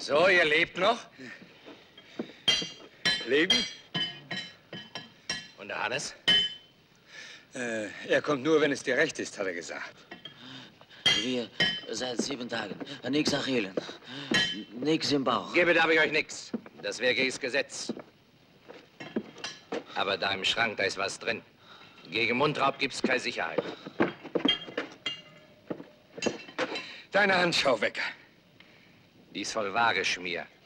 So, ihr lebt noch? Leben? Und der Hannes? Er kommt nur, wenn es dir recht ist, hat er gesagt. Wir seit 7 Tagen. Nix Achillen. Nix im Bauch. Gebe darf ich euch nix. Das wäre gegen das Gesetz. Aber da im Schrank, da ist was drin. Gegen Mundraub gibt's keine Sicherheit. Deine Handschau, Wecker. Die ist voll Ware, Schmier.